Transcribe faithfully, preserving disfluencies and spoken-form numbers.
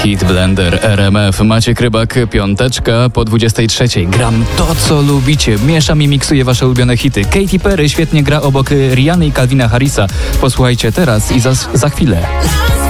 Hit Blender R M F. Maciek Rybak, piąteczka po dwudziestej trzeciej. Gram to, co lubicie. Mieszam i miksuję wasze ulubione hity. Katy Perry świetnie gra obok Rihanny i Calvina Harrisa. Posłuchajcie teraz i za, za chwilę.